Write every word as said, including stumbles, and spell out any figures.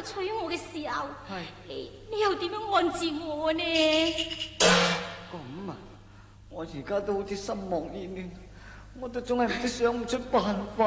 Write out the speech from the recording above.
娶我嘅時候， 係你你又點樣安置我呢？ 咁啊，我而家都好似心茫然亂，我都總係唔知想唔出辦法。